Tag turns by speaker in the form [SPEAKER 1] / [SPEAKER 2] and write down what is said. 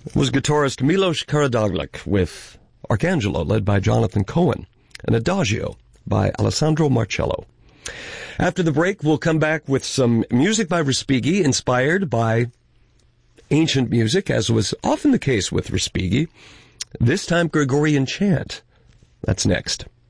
[SPEAKER 1] was guitarist Milos Karadzic with Arcangelo, led by Jonathan Cohen, and Adagio by Alessandro Marcello. After the break, we'll come back with some music by Respighi, inspired by ancient music, as was often the case with Respighi. This time, Gregorian chant. That's next.